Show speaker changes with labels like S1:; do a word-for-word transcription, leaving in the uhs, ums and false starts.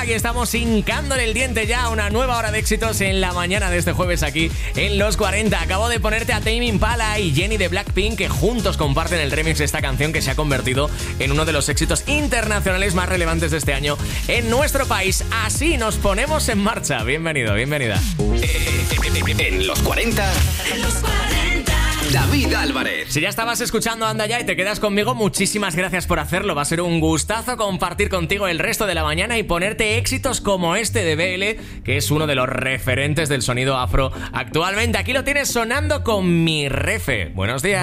S1: Aquí estamos hincándole el diente ya a una nueva hora de éxitos en la mañana de este jueves aquí en Los cuarenta. Acabo de ponerte a Tame Impala y Jennie de Blackpink, que juntos comparten el remix de esta canción que se ha convertido en uno de los éxitos internacionales más relevantes de este año en nuestro país. Así nos ponemos en marcha. Bienvenido, bienvenida.
S2: En Los cuarenta, David Álvarez.
S1: Si ya estabas escuchando Anda Ya y te quedas conmigo, muchísimas gracias por hacerlo. Va a ser un gustazo compartir contigo el resto de la mañana y ponerte éxitos como este de B L, que es uno de los referentes del sonido afro actualmente. Aquí lo tienes sonando con Mi Refe. Buenos días.